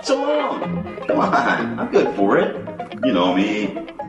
So long. Come on, I'm good for it. You know me.